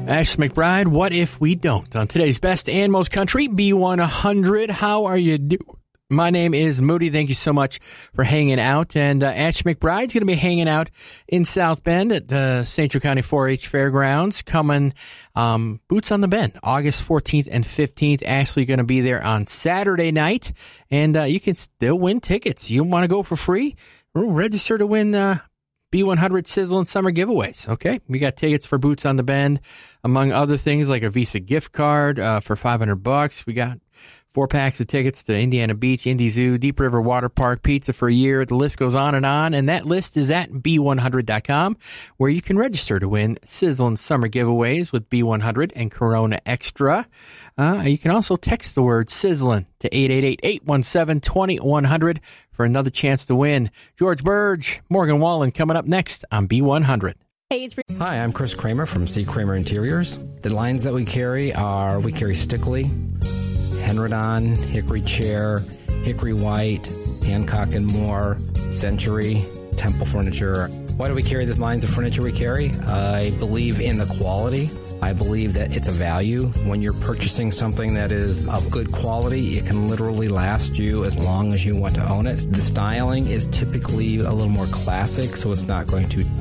Ash McBride, What If We Don't? On today's Best and Most Country, B100. How are you doing? My name is Moody. Thank you so much for hanging out. And Ash McBride's going to be hanging out in South Bend at the St. Joe County 4-H Fairgrounds, coming Boots on the Bend, August 14th and 15th. Ashley going to be there on Saturday night, and you can still win tickets. You want to go for free? Register to win B100 Sizzle and Summer giveaways. Okay, we got tickets for Boots on the Bend, among other things like a Visa gift card for $500. We got 4 packs of tickets to Indiana Beach, Indy Zoo, Deep River Water Park, pizza for a year. The list goes on, and that list is at B100.com, where you can register to win Sizzle and Summer giveaways with B100 and Corona Extra. You can also text the word Sizzlin' to 888-817-2100 for another chance to win. George Burge, Morgan Wallen coming up next on B100. Hi, I'm Chris Kramer from C. Kramer Interiors. The lines that we carry Stickley, Henrodon, Hickory Chair, Hickory White, Hancock and Moore, Century, Temple Furniture. Why do we carry the lines of furniture we carry? I believe in the quality. I believe that it's a value. When you're purchasing something that is of good quality, it can literally last you as long as you want to own it. The styling is typically a little more classic, so it's not going to